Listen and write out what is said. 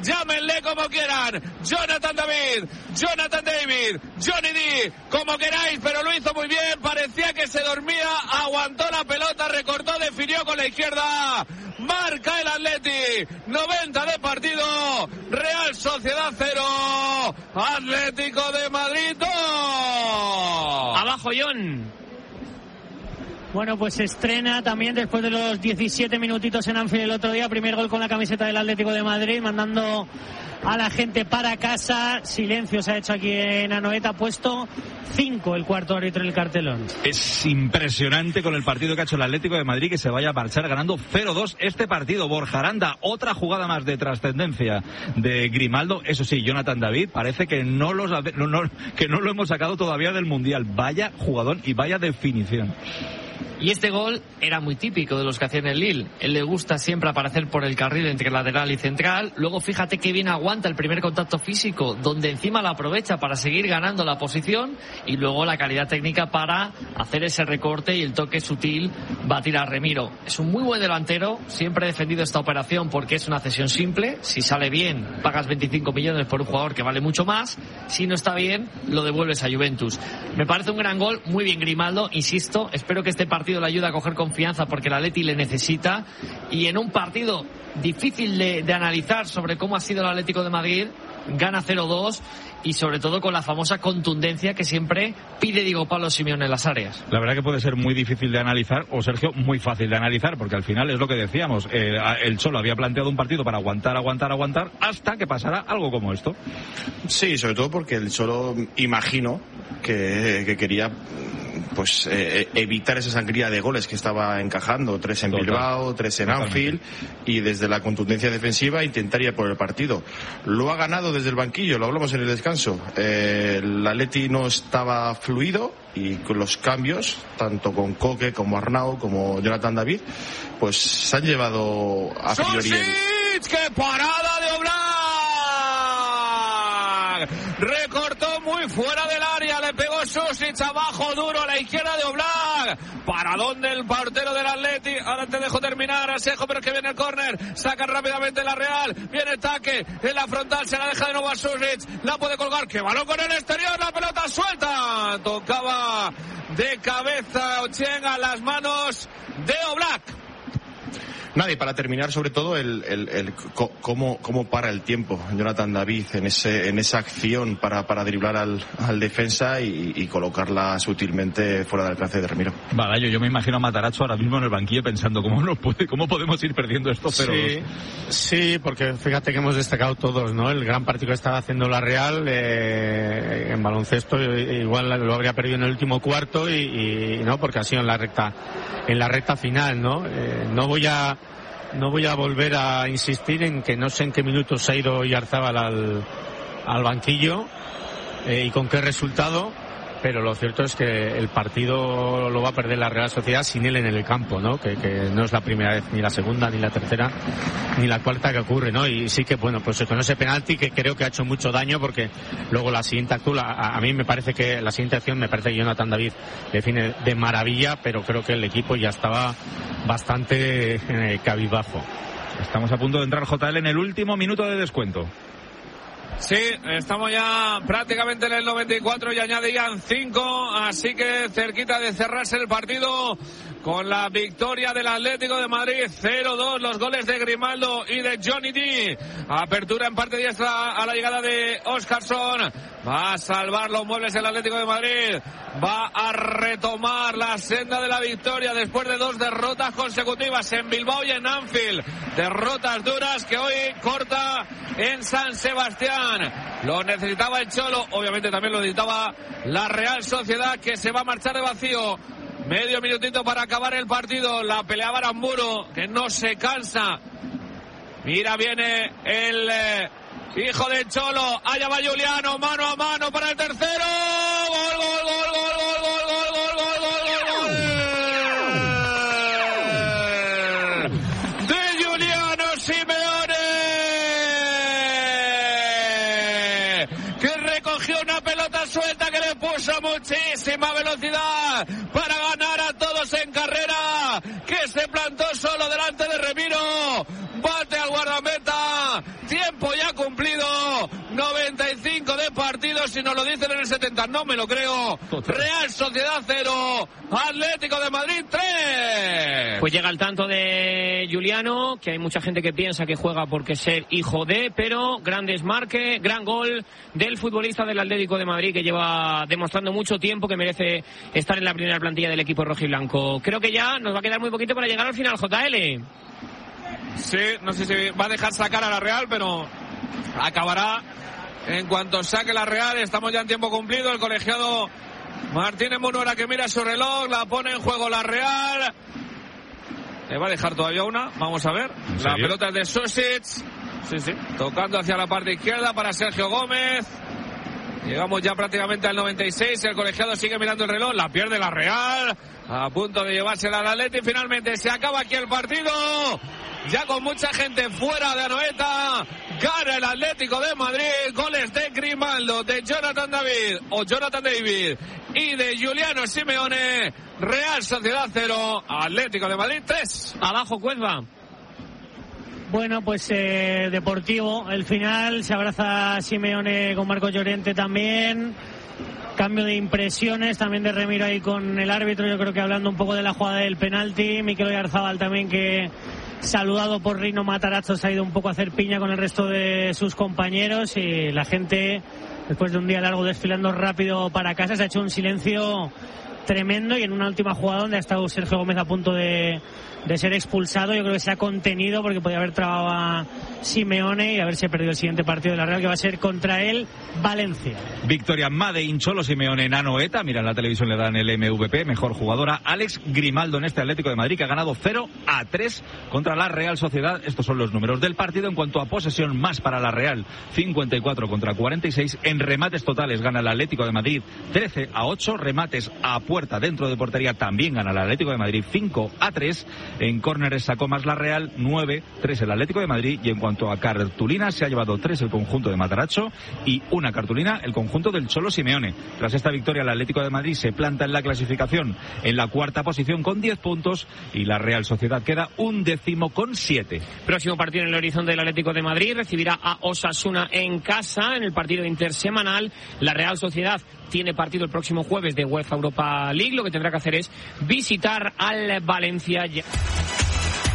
llámenle como quieran, Jonathan David, Johnny D, como queráis, pero lo hizo muy bien, parecía que se dormía, aguantó la pelota, recortó, definió con la izquierda, marca el Atleti, 90 de partido, Real Sociedad 0, Atlético de Madrid 2. Abajo, John. Bueno, pues se estrena también después de los 17 minutitos en Anfield el otro día, primer gol con la camiseta del Atlético de Madrid, mandando a la gente para casa. Silencio se ha hecho aquí en Anoeta, puesto 5 el cuarto árbitro en el cartelón. Es impresionante con el partido que ha hecho el Atlético de Madrid, que se vaya a marchar ganando 0-2 este partido. Borja Aranda, otra jugada más de trascendencia de Grimaldo. Eso sí, Jonathan David parece que no lo hemos sacado todavía del Mundial. Vaya jugador y vaya definición. Y este gol era muy típico de los que hacían el Lille. Él le gusta siempre aparecer por el carril entre lateral y central. Luego fíjate que bien aguanta el primer contacto físico, donde encima la aprovecha para seguir ganando la posición, y luego la calidad técnica para hacer ese recorte y el toque sutil, batir a Remiro. Es un muy buen delantero, siempre he defendido esta operación porque es una cesión simple. Si sale bien, pagas 25 millones por un jugador que vale mucho más. Si no está bien, lo devuelves a Juventus. Me parece un gran gol, muy bien Grimaldo, insisto, espero que este partido le ayuda a coger confianza porque el Atleti le necesita, y en un partido difícil de analizar sobre cómo ha sido el Atlético de Madrid, gana 0-2 y sobre todo con la famosa contundencia que siempre pide Diego Pablo Simeone en las áreas. La verdad que puede ser muy difícil de analizar, o Sergio, muy fácil de analizar, porque al final es lo que decíamos, el Cholo había planteado un partido para aguantar hasta que pasara algo como esto. Sí, sobre todo porque el Cholo, imagino que quería pues evitar esa sangría de goles que estaba encajando, 3 en Bilbao, 3 en Anfield, y desde la contundencia defensiva intentar ir por el partido. Lo ha ganado desde el banquillo, lo hablamos en el descanso. El Atleti no estaba fluido, y con los cambios, tanto con Koke como Arnau como Jonathan David, pues se han llevado a priori ¡Qué parada de Oblak! Recortó muy fuera del área, le pegó Susic abajo duro a la izquierda de Oblak. ¿Para dónde el portero del Atleti? Ahora te dejo terminar, Asejo, pero es que viene el córner. Saca rápidamente la Real. Viene el taque en la frontal, se la deja de nuevo a Susic. La puede colgar. ¡Qué balón con el exterior! La pelota suelta. Tocaba de cabeza Ochen a las manos de Oblak. Nada, y para terminar, sobre todo, cómo para el tiempo Jonathan David en esa acción para driblar al defensa y colocarla sutilmente fuera del alcance de Remiro. Vale, yo me imagino a Matarazzo ahora mismo en el banquillo pensando cómo podemos ir perdiendo esto 0-2. Sí, porque fíjate que hemos destacado todos, ¿no? El gran partido que estaba haciendo la Real en baloncesto, igual lo habría perdido en el último cuarto y no, porque ha sido en la recta final, ¿no? No voy a volver a insistir en que no sé en qué minutos se ha ido Oyarzábal al banquillo y con qué resultado, pero lo cierto es que el partido lo va a perder la Real Sociedad sin él en el campo, ¿no? Que no es la primera vez, ni la segunda, ni la tercera, ni la cuarta que ocurre, ¿no? Y sí que, bueno, pues con ese penalti que creo que ha hecho mucho daño, porque luego la siguiente acción, a mí me parece que la siguiente acción, me parece que Jonathan David define de maravilla, pero creo que el equipo ya estaba bastante cabizbajo. Estamos a punto de entrar, JL, en el último minuto de descuento. Sí, estamos ya prácticamente en el 94 y añadían 5, así que cerquita de cerrarse el partido con la victoria del Atlético de Madrid. 0-2, los goles de Grimaldo y de Johnny D. Apertura en parte diestra a la llegada de Óscarsson. Va a salvar los muebles el Atlético de Madrid. Va a retomar la senda de la victoria después de 2 derrotas consecutivas en Bilbao y en Anfield. Derrotas duras que hoy corta en San Sebastián. Lo necesitaba el Cholo, obviamente también lo necesitaba la Real Sociedad, que se va a marchar de vacío. Medio minutito para acabar el partido. La peleaba Aramburu, que no se cansa. Mira, viene el hijo del Cholo. Allá va Juliano, mano a mano para el tercero. Gol, gol, gol, gol, gol, gol, gol, gol, gol, gol, gol, gol. De Juliano Simeone, que recogió una pelota suelta que le puso muchísima velocidad para ganar a todos en carrera, que se plantó solo delante de Remiro, bate al guardameta, tiempo ya cumplido, 95 de partidos, si nos lo dicen en el 70, no me lo creo. Real Sociedad 0, Atlético de Madrid 3. Pues llega el tanto de Juliano, que hay mucha gente que piensa que juega porque ser hijo de, pero gran desmarque, gran gol del futbolista del Atlético de Madrid, que lleva demostrando mucho tiempo que merece estar en la primera plantilla del equipo rojiblanco. Creo que ya nos va a quedar muy poquito para llegar al final, JL. Sí, no sé si va a dejar sacar a la Real, pero acabará en cuanto saque la Real. Estamos ya en tiempo cumplido. El colegiado Martínez Munuera, que mira su reloj, la pone en juego la Real. Le va a dejar todavía una, vamos a ver. La pelota es de Susic. Sí, tocando hacia la parte izquierda para Sergio Gómez. Llegamos ya prácticamente al 96. El colegiado sigue mirando el reloj. La pierde la Real. A punto de llevársela al Atleti. Finalmente se acaba aquí el partido. Ya con mucha gente fuera de Anoeta. Gana el Atlético de Madrid. Goles de Grimaldo, de Jonathan David y de Giuliano Simeone. Real Sociedad 0, Atlético de Madrid 3. Abajo Cuezba. Bueno, pues deportivo. El final se abraza Simeone con Marco Llorente también. Cambio de impresiones también de Remiro ahí con el árbitro. Yo creo que hablando un poco de la jugada del penalti. Mikel Oyarzabal también, que saludado por Rino Matarazzo, se ha ido un poco a hacer piña con el resto de sus compañeros, y la gente, después de un día largo desfilando rápido para casa, se ha hecho un silencio tremendo. Y en una última jugada donde ha estado Sergio Gómez a punto de ser expulsado, yo creo que se ha contenido porque podía haber trabado a Simeone y haberse perdido el siguiente partido de la Real, que va a ser contra el Valencia. Victoria Made in Cholo Simeone en Anoeta. Mira, en la televisión le dan el MVP, mejor jugadora. Alex Grimaldo en este Atlético de Madrid, que ha ganado 0-3 contra la Real Sociedad. Estos son los números del partido. En cuanto a posesión, más para la Real, 54 contra 46. En remates totales gana el Atlético de Madrid 13-8. Remates a puerta dentro de portería también gana el Atlético de Madrid 5-3. En córneres sacó más la Real, 9-3 el Atlético de Madrid. Y en cuanto a cartulinas, se ha llevado 3 el conjunto de Matarazzo y una cartulina el conjunto del Cholo Simeone. Tras esta victoria, el Atlético de Madrid se planta en la clasificación en la cuarta posición con 10 puntos y la Real Sociedad queda 11º con 7. Próximo partido en el horizonte del Atlético de Madrid, recibirá a Osasuna en casa en el partido intersemanal. La Real Sociedad tiene partido el próximo jueves de UEFA Europa League. Lo que tendrá que hacer es visitar al Valencia.